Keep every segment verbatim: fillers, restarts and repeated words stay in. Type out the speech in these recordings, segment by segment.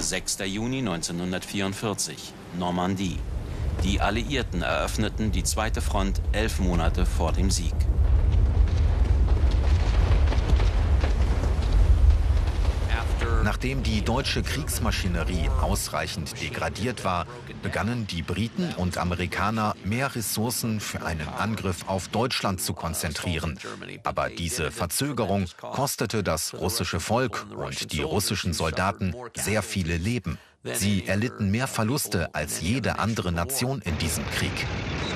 sechster Juni neunzehnhundertvierundvierzig, Normandie. Die Alliierten eröffneten die zweite Front elf Monate vor dem Sieg. Nachdem die deutsche Kriegsmaschinerie ausreichend degradiert war, begannen die Briten und Amerikaner, mehr Ressourcen für einen Angriff auf Deutschland zu konzentrieren. Aber diese Verzögerung kostete das russische Volk und die russischen Soldaten sehr viele Leben. Sie erlitten mehr Verluste als jede andere Nation in diesem Krieg.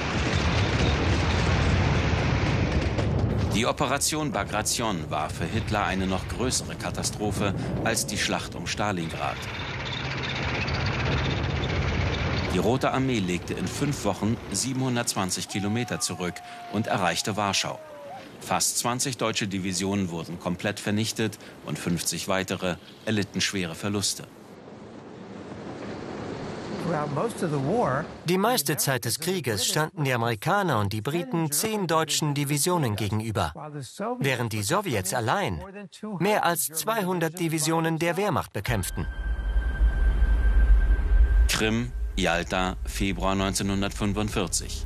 Die Operation Bagration war für Hitler eine noch größere Katastrophe als die Schlacht um Stalingrad. Die Rote Armee legte in fünf Wochen siebenhundertzwanzig Kilometer zurück und erreichte Warschau. Fast zwanzig deutsche Divisionen wurden komplett vernichtet und fünfzig weitere erlitten schwere Verluste. Die meiste Zeit des Krieges standen die Amerikaner und die Briten zehn deutschen Divisionen gegenüber, während die Sowjets allein mehr als zweihundert Divisionen der Wehrmacht bekämpften. Krim, Jalta, Februar neunzehnhundertfünfundvierzig.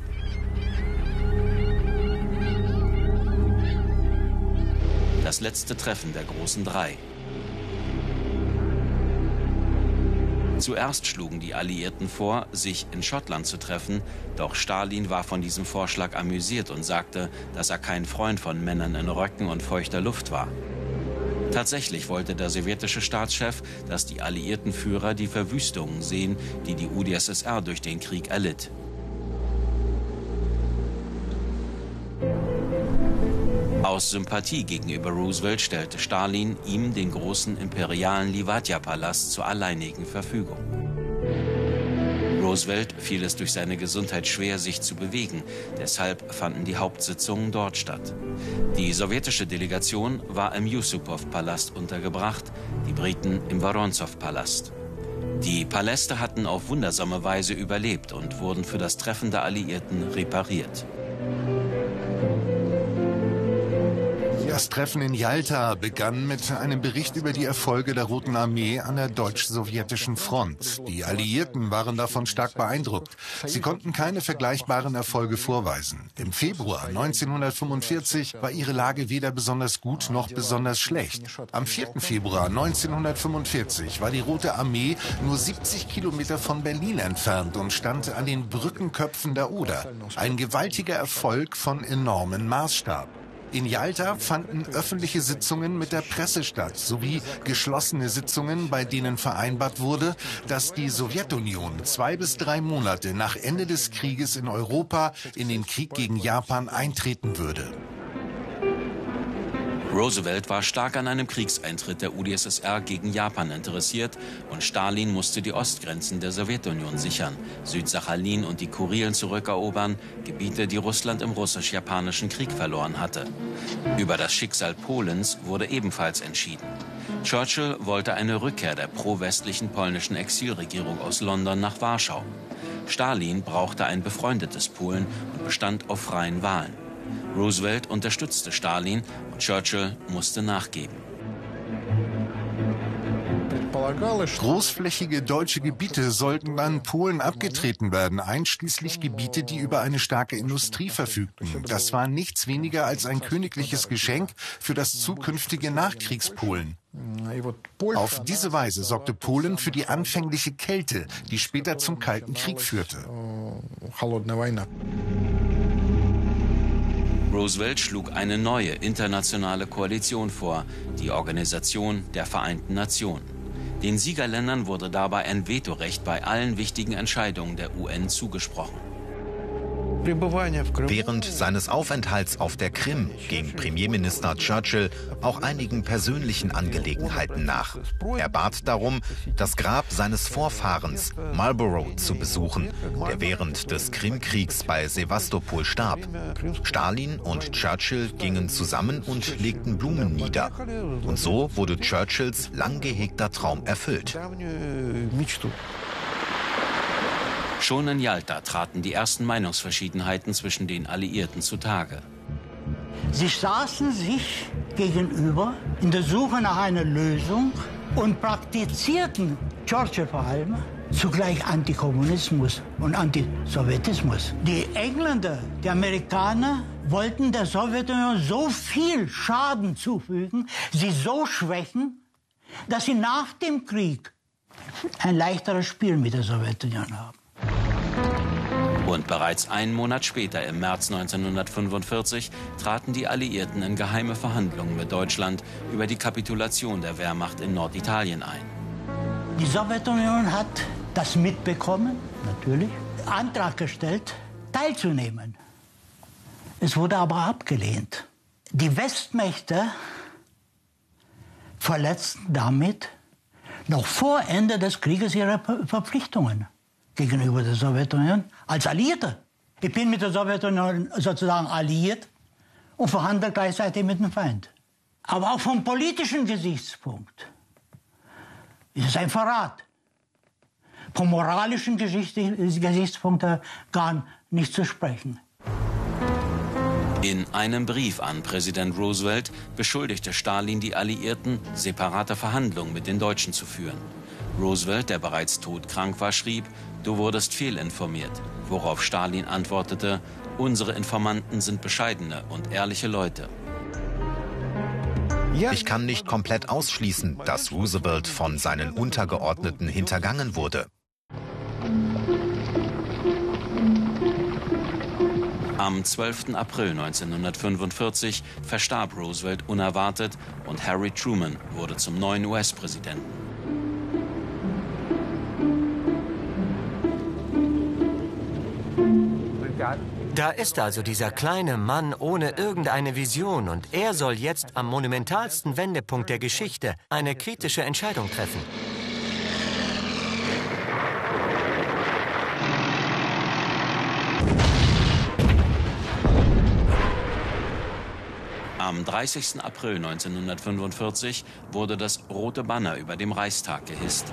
Das letzte Treffen der großen Drei. Zuerst schlugen die Alliierten vor, sich in Schottland zu treffen, doch Stalin war von diesem Vorschlag amüsiert und sagte, dass er kein Freund von Männern in Röcken und feuchter Luft war. Tatsächlich wollte der sowjetische Staatschef, dass die alliierten Führer die Verwüstungen sehen, die die U d S S R durch den Krieg erlitt. Aus Sympathie gegenüber Roosevelt stellte Stalin ihm den großen imperialen Liwadja-Palast zur alleinigen Verfügung. Roosevelt fiel es durch seine Gesundheit schwer, sich zu bewegen. Deshalb fanden die Hauptsitzungen dort statt. Die sowjetische Delegation war im Yusupov-Palast untergebracht, die Briten im Woronzow-Palast. Die Paläste hatten auf wundersame Weise überlebt und wurden für das Treffen der Alliierten repariert. Das Treffen in Jalta begann mit einem Bericht über die Erfolge der Roten Armee an der deutsch-sowjetischen Front. Die Alliierten waren davon stark beeindruckt. Sie konnten keine vergleichbaren Erfolge vorweisen. Im Februar neunzehnhundertfünfundvierzig war ihre Lage weder besonders gut noch besonders schlecht. Am vierten Februar neunzehnhundertfünfundvierzig war die Rote Armee nur siebzig Kilometer von Berlin entfernt und stand an den Brückenköpfen der Oder. Ein gewaltiger Erfolg von enormem Maßstab. In Jalta fanden öffentliche Sitzungen mit der Presse statt, sowie geschlossene Sitzungen, bei denen vereinbart wurde, dass die Sowjetunion zwei bis drei Monate nach Ende des Krieges in Europa in den Krieg gegen Japan eintreten würde. Roosevelt war stark an einem Kriegseintritt der U d S S R gegen Japan interessiert und Stalin musste die Ostgrenzen der Sowjetunion sichern, Südsachalin und die Kurilen zurückerobern, Gebiete, die Russland im russisch-japanischen Krieg verloren hatte. Über das Schicksal Polens wurde ebenfalls entschieden. Churchill wollte eine Rückkehr der pro-westlichen polnischen Exilregierung aus London nach Warschau. Stalin brauchte ein befreundetes Polen und bestand auf freien Wahlen. Roosevelt unterstützte Stalin und Churchill musste nachgeben. Großflächige deutsche Gebiete sollten an Polen abgetreten werden, einschließlich Gebiete, die über eine starke Industrie verfügten. Das war nichts weniger als ein königliches Geschenk für das zukünftige Nachkriegspolen. Auf diese Weise sorgte Polen für die anfängliche Kälte, die später zum Kalten Krieg führte. Roosevelt schlug eine neue internationale Koalition vor, die Organisation der Vereinten Nationen. Den Siegerländern wurde dabei ein Vetorecht bei allen wichtigen Entscheidungen der U N zugesprochen. Während seines Aufenthalts auf der Krim ging Premierminister Churchill auch einigen persönlichen Angelegenheiten nach. Er bat darum, das Grab seines Vorfahrens Marlborough zu besuchen, der während des Krimkriegs bei Sewastopol starb. Stalin und Churchill gingen zusammen und legten Blumen nieder. Und so wurde Churchills lang gehegter Traum erfüllt. Schon in Jalta traten die ersten Meinungsverschiedenheiten zwischen den Alliierten zutage. Sie saßen sich gegenüber in der Suche nach einer Lösung, und praktizierten, Churchill vor allem, zugleich Antikommunismus und Antisowjetismus. Die Engländer, die Amerikaner wollten der Sowjetunion so viel Schaden zufügen, sie so schwächen, dass sie nach dem Krieg ein leichteres Spiel mit der Sowjetunion haben. Und bereits einen Monat später, im März neunzehnhundertfünfundvierzig, traten die Alliierten in geheime Verhandlungen mit Deutschland über die Kapitulation der Wehrmacht in Norditalien ein. Die Sowjetunion hat das mitbekommen, natürlich, Antrag gestellt, teilzunehmen. Es wurde aber abgelehnt. Die Westmächte verletzten damit noch vor Ende des Krieges ihre Verpflichtungen gegenüber der Sowjetunion als Alliierte. Ich bin mit der Sowjetunion sozusagen alliiert und verhandle gleichzeitig mit dem Feind. Aber auch vom politischen Gesichtspunkt ist es ein Verrat. Vom moralischen Gesichtspunkt gar nicht zu sprechen. In einem Brief an Präsident Roosevelt beschuldigte Stalin die Alliierten, separate Verhandlungen mit den Deutschen zu führen. Roosevelt, der bereits todkrank war, schrieb: „Du wurdest fehlinformiert“, worauf Stalin antwortete: „Unsere Informanten sind bescheidene und ehrliche Leute.“ Ich kann nicht komplett ausschließen, dass Roosevelt von seinen Untergeordneten hintergangen wurde. Am zwölften April neunzehnhundertfünfundvierzig verstarb Roosevelt unerwartet und Harry Truman wurde zum neuen U S-Präsidenten. Da ist also dieser kleine Mann ohne irgendeine Vision und er soll jetzt am monumentalsten Wendepunkt der Geschichte eine kritische Entscheidung treffen. Am dreißigsten April neunzehnhundertfünfundvierzig wurde das Rote Banner über dem Reichstag gehisst.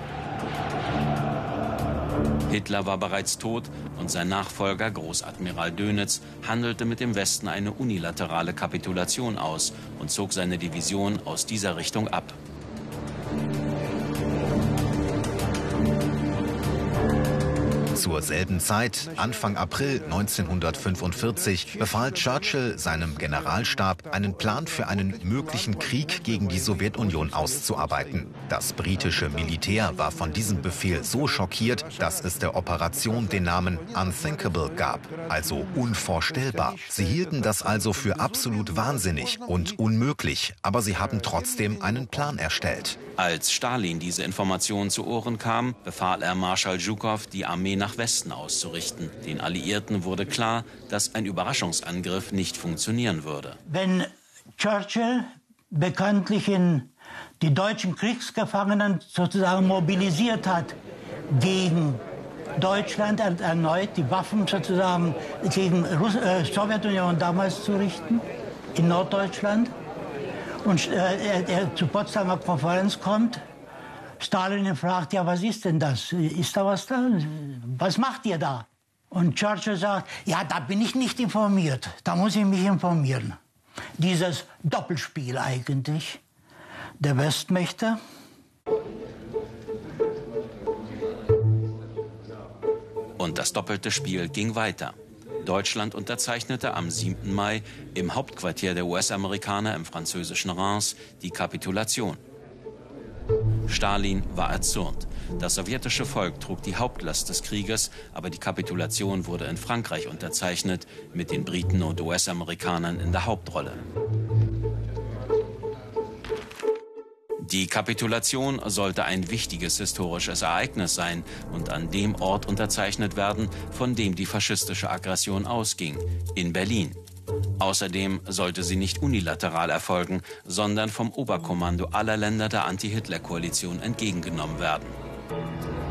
Hitler war bereits tot und sein Nachfolger Großadmiral Dönitz handelte mit dem Westen eine unilaterale Kapitulation aus und zog seine Division aus dieser Richtung ab. Zur selben Zeit, Anfang April neunzehnhundertfünfundvierzig, befahl Churchill seinem Generalstab, einen Plan für einen möglichen Krieg gegen die Sowjetunion auszuarbeiten. Das britische Militär war von diesem Befehl so schockiert, dass es der Operation den Namen Unthinkable gab, also unvorstellbar. Sie hielten das also für absolut wahnsinnig und unmöglich, aber sie haben trotzdem einen Plan erstellt. Als Stalin diese Informationen zu Ohren kam, befahl er Marschall Zhukov, die Armee nach Westen auszurichten. Den Alliierten wurde klar, dass ein Überraschungsangriff nicht funktionieren würde. Wenn Churchill bekanntlich in die deutschen Kriegsgefangenen sozusagen mobilisiert hat, gegen Deutschland erneut die Waffen sozusagen gegen die äh, Sowjetunion damals zu richten, in Norddeutschland, und äh, er, er zur Potsdamer Konferenz kommt, Stalin ihn fragt, ja, was ist denn das? Ist da was da? Was macht ihr da? Und Churchill sagt, ja, da bin ich nicht informiert, da muss ich mich informieren. Dieses Doppelspiel eigentlich der Westmächte. Und das doppelte Spiel ging weiter. Deutschland unterzeichnete am siebten Mai im Hauptquartier der U S-Amerikaner im französischen Reims die Kapitulation. Stalin war erzürnt. Das sowjetische Volk trug die Hauptlast des Krieges, aber die Kapitulation wurde in Frankreich unterzeichnet, mit den Briten und U S-Amerikanern in der Hauptrolle. Die Kapitulation sollte ein wichtiges historisches Ereignis sein und an dem Ort unterzeichnet werden, von dem die faschistische Aggression ausging, in Berlin. Außerdem sollte sie nicht unilateral erfolgen, sondern vom Oberkommando aller Länder der Anti-Hitler-Koalition entgegengenommen werden.